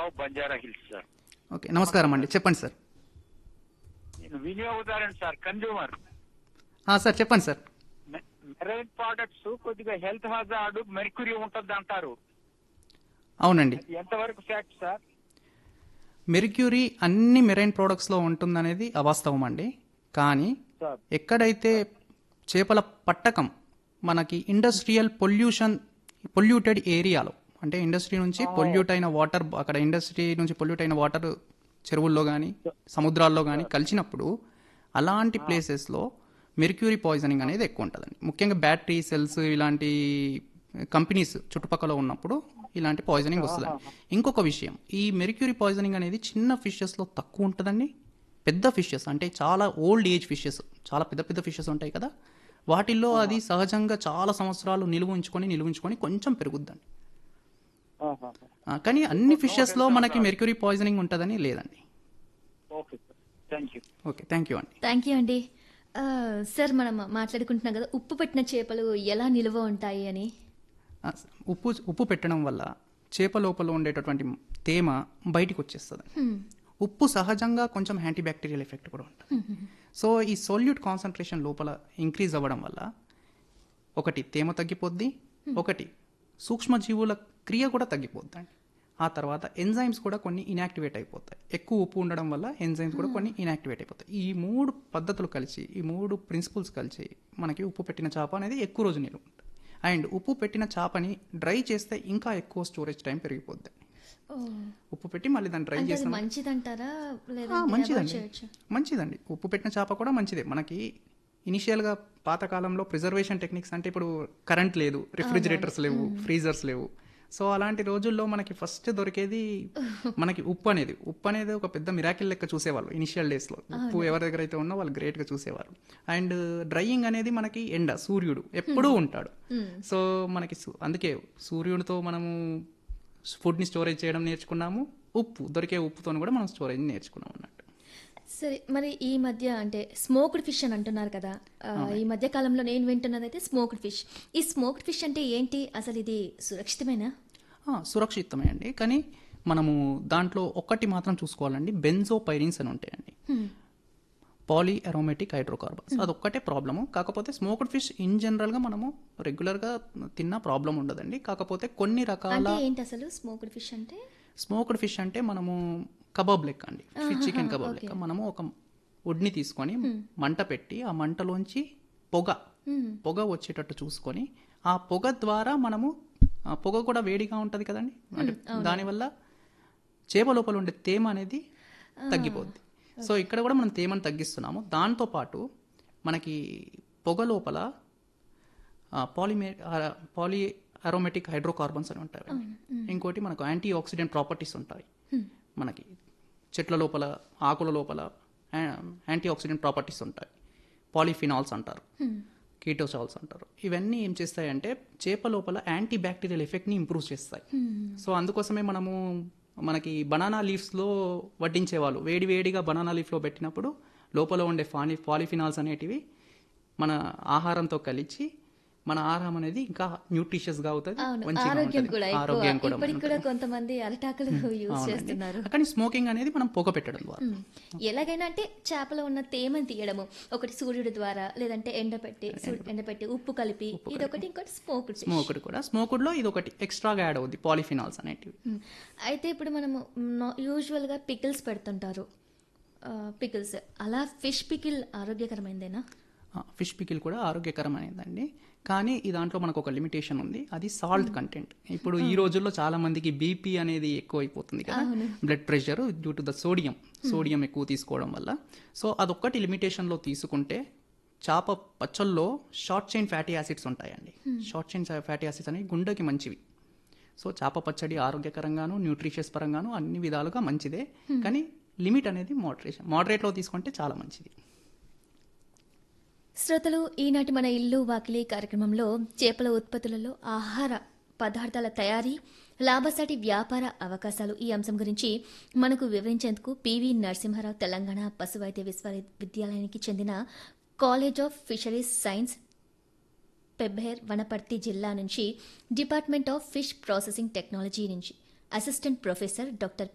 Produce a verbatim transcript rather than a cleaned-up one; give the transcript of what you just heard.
Ramarao, Banjara hills sir. Okay, నమస్కారం అండి, చెప్పండి సార్. నేను వినియోగదారుని సార్, కన్జ్యూమర్. ఆ, సార్ చెప్పండి సార్. మెరైన్ ప్రోడక్ట్స్ కొద్దిగా హెల్త్ హజార్డ్ మెర్క్యూరీ ఉంటుంది అంటారు, అవునండి. అది ఎంతవరకు ఫ్యాక్ట్ సార్? మెర్క్యూరీ అన్ని మెరైన్ ప్రోడక్ట్స్లో ఉంటుందనేది అవాస్తవం అండి. కానీ సార్ ఎక్కడైతే చేపల పట్టకం మనకి ఇండస్ట్రియల్ పొల్యూషన్ పొల్యూటెడ్ ఏరియాలో, అంటే ఇండస్ట్రీ నుంచి పొల్యూట్ అయిన వాటర్, అక్కడ ఇండస్ట్రీ నుంచి పొల్యూట్ అయిన వాటర్ చెరువుల్లో కానీ సముద్రాల్లో కానీ కలిసినప్పుడు అలాంటి ప్లేసెస్లో మెర్క్యూరీ పాయిజనింగ్ అనేది ఎక్కువ ఉంటుందండి. ముఖ్యంగా బ్యాటరీ సెల్స్ ఇలాంటి కంపెనీస్ చుట్టుపక్కల ఉన్నప్పుడు ఇలాంటి పాయిజనింగ్ వస్తుందండి. ఇంకొక విషయం, ఈ మెర్క్యూరీ పాయిజనింగ్ అనేది చిన్న ఫిషెస్లో తక్కువ ఉంటుందండి. పెద్ద ఫిషెస్ అంటే చాలా ఓల్డ్ ఏజ్ ఫిషెస్, చాలా పెద్ద పెద్ద ఫిషెస్ ఉంటాయి కదా, వాటిల్లో అది సహజంగా చాలా సంవత్సరాలు నిలువ ఉంచుకొని నిలువ ఉంచుకొని కొంచెం పెరుగుద్దండి. కానీ అన్ని ఫిషెస్లో మనకి మెర్క్యూరీ పాయిజనింగ్ ఉంటుందని లేదండి. Okay sir, thank you. Okay, thank you అండి. థ్యాంక్ యూ అండి. ఆ, సార్ మనం మాట్లాడుకుంటున్నాం కదా ఉప్పు పట్టిన చేపలు ఎలా నిల్వ ఉంటాయి అని. ఆ, ఉప్పు ఉప్పు పెట్టడం వల్ల చేప లోపల ఉండేటటువంటి తేమ బయటికి వచ్చేస్తుంది. హ్మ్. ఉప్పు సహజంగా కొంచెం యాంటీ బ్యాక్టీరియల్ ఎఫెక్ట్ కూడా ఉంటుంది. సో ఈ సోల్యూట్ కాన్సన్ట్రేషన్ లోపల ఇంక్రీజ్ అవ్వడం వల్ల ఒకటి తేమ తగ్గిపోద్ది, ఒకటి సూక్ష్మజీవుల క్రియ కూడా తగ్గిపోద్దండి. ఆ తర్వాత ఎంజైమ్స్ కూడా కొన్ని ఇన్యాక్టివేట్ అయిపోతాయి. ఎక్కువ ఉప్పు ఉండడం వల్ల ఎంజైమ్స్ కూడా కొన్ని ఇన్యాక్టివేట్ అయిపోతాయి. ఈ మూడు పద్ధతులు కలిసి, ఈ మూడు ప్రిన్సిపల్స్ కలిసి మనకి ఉప్పు పెట్టిన చేప అనేది ఎక్కువ రోజు నిలువ ఉంటుంది. అండ్ ఉప్పు పెట్టిన చేపని డ్రై చేస్తే ఇంకా ఎక్కువ స్టోరేజ్ టైం పెరిగిపోద్ది. ఓ, ఉప్పు పెట్టి మళ్ళీ దాన్ని డ్రై అంటే అది చేస్తాం. మంచిదంటారా ఆ, లేదా మంచిదండి, మంచిదండి. ఉప్పు పెట్టిన చేప కూడా మంచిదే. మనకి ఇనిషియల్గా పాతకాలంలో ప్రిజర్వేషన్ టెక్నిక్స్ అంటే ఇప్పుడు కరెంట్ లేదు, రిఫ్రిజిరేటర్స్ లేవు, ఫ్రీజర్స్ లేవు. సో అలాంటి రోజుల్లో మనకి ఫస్ట్ దొరికేది మనకి ఉప్పు అనేది. ఉప్పు అనేది ఒక పెద్ద మిరాకిల్ లెక్క చూసేవాళ్ళు ఇనిషియల్ డేస్లో. ఉప్పు ఎవరి దగ్గర అయితే ఉన్నా వాళ్ళు గ్రేట్గా చూసేవారు. అండ్ డ్రైయింగ్ అనేది మనకి ఎండ, సూర్యుడు ఎప్పుడూ ఉంటాడు. సో మనకి సు- అందుకే సూర్యుడితో మనము ఫుడ్ని స్టోరేజ్ చేయడం నేర్చుకున్నాము. ఉప్పు దొరికే ఉప్పుతో కూడా మనం స్టోరేజ్ నేర్చుకున్నాం అన్నట్టు. సరే, మరి ఈ మధ్య అంటే స్మోక్డ్ ఫిష్ అని అంటున్నారు కదా, ఆ, ఈ మధ్య కాలంలో నేను వింటున్నది అయితే స్మోక్డ్ ఫిష్. ఈ స్మోక్డ్ ఫిష్ అంటే ఏంటి, అసలు ఇది సురక్షితమేనా? ఆ, సురక్షితమే అండి. కానీ మనము దాంట్లో ఒక్కటి మాత్రం చూసుకోవాలండి, బెంజోపైరిన్స్ అని ఉంటాయండి, పాలీ అరోమేటిక్ హైడ్రోకార్బన్స్. అదొక్కటే ప్రాబ్లము. కాకపోతే స్మోక్డ్ ఫిష్ ఇన్ జనరల్గా మనము రెగ్యులర్గా తిన్న ప్రాబ్లం ఉండదండి. కాకపోతే కొన్ని రకాల అంటే ఏంటి అసలు స్మోక్డ్ ఫిష్ అంటే? స్మోక్డ్ ఫిష్ అంటే మనము కబాబ్ లెక్క అండి, ఫిష్ చికెన్ కబాబ్ లెక్క. మనము ఒక వుడ్ని తీసుకొని మంట పెట్టి ఆ మంటలోంచి పొగ పొగ వచ్చేటట్టు చూసుకొని ఆ పొగ ద్వారా మనము, ఆ పొగ కూడా వేడిగా ఉంటుంది కదండి, అంటే దానివల్ల చేప లోపల ఉండే తేమ అనేది తగ్గిపోద్ది. సో ఇక్కడ కూడా మనం తేమను తగ్గిస్తున్నాము. దాంతోపాటు మనకి పొగ లోపల పాలిమే పాలీ అరోమేటిక్ హైడ్రోకార్బన్స్ అని ఉంటాయి. ఇంకోటి మనకు యాంటీ ఆక్సిడెంట్ ప్రాపర్టీస్ ఉంటాయి. మనకి చెట్ల లోపల, ఆకుల లోపల యాంటీ ఆక్సిడెంట్ ప్రాపర్టీస్ ఉంటాయి. పాలిఫినాల్స్ అంటారు, కీటోసాల్స్ అంటారు. ఇవన్నీ ఏం చేస్తాయంటే చేప లోపల యాంటీ బ్యాక్టీరియల్ ఎఫెక్ట్ని ఇంప్రూవ్ చేస్తాయి. సో అందుకోసమే మనము మనకి బనానా లీవ్స్లో వడ్డించేవాళ్ళు వేడి వేడిగా బనానా లీఫ్లో పెట్టినప్పుడు లోపల ఉండే ఫాని పాలిఫినాల్స్ అనేటివి మన ఆహారంతో కలిసి మన ఆహారం అనేది ఇంకా న్యూట్రిషియస్ గా అవుతుంది, అవును, మంచిగా ఆరోగ్యం ఉంటుంది. కూడా ఎక్కువ. ఆరోగ్యం కూడా ఇప్పటికి కూడా కొంతమంది అరిటాకులు యూజ్ అవునండి. చేస్తున్నారు. కానీ స్మోకింగ్ అనేది మనం పొగ పెట్టడం ద్వారా. మ్మ్. ఎలాగైనా అంటే చేపలో ఉన్న తేమని తీయడము, ఒకటి సూర్యుడి ద్వారా, లేదంటే ఎండపెట్టి సూ- ఎండపెట్టి ఉప్పు కలిపి, ఇదొకటి, ఇంకోటి స్మోక్డ్ ఫిష్. స్మోకుడ్ కూడా, స్మోకుడ్ లో ఇది ఒకటి ఎక్స్ట్రాగా యాడ్ అవుద్ది, పాలిఫినాల్స్ అనేటివి. మ్మ్. అయితే ఇప్పుడు మనము యూజువల్ గా పికిల్స్ పెడుతుంటారు, పికిల్స్ అలా ఫిష్ పికిల్ ఆరోగ్యకరమైందేనా? ఫిష్ పికిల్ కూడా ఆరోగ్యకరమైనదండి. కానీ ఈ దాంట్లో మనకు ఒక లిమిటేషన్ ఉంది, అది సాల్ట్ కంటెంట్. ఇప్పుడు ఈ రోజుల్లో చాలా మందికి బీపీ అనేది ఎక్కువ అయిపోతుంది కదా, blood pressure due to the sodium sodium ఎక్కువ తీసుకోవడం వల్ల. సో అదొక్కటి లిమిటేషన్లో తీసుకుంటే చేప పచ్చల్లో షార్ట్ చైన్ ఫ్యాటీ యాసిడ్స్ ఉంటాయండి. షార్ట్ చైన్ ఫ్యాటీ యాసిడ్స్ అనేవి గుండెకి మంచివి. సో చేప పచ్చడి ఆరోగ్యకరంగాను, న్యూట్రిషియస్ పరంగాను అన్ని విధాలుగా మంచిదే. కానీ లిమిట్ అనేది మోడరేషన్ మోడరేట్లో తీసుకుంటే చాలా మంచిది. శ్రోతలు, ఈనాటి మన ఇల్లు వాకిలి కార్యక్రమంలో చేపల ఉత్పత్తులలో ఆహార పదార్థాల తయారీ, లాభసాటి వ్యాపార అవకాశాలు, ఈ అంశం గురించి మనకు వివరించేందుకు పివి నరసింహారావు తెలంగాణ పశు వైద్య విశ్వవిద్యాలయానికి చెందిన college of fisheries science, Pebbair, Wanaparthy జిల్లా నుంచి department of fish processing technology నుంచి అసిస్టెంట్ ప్రొఫెసర్ డాక్టర్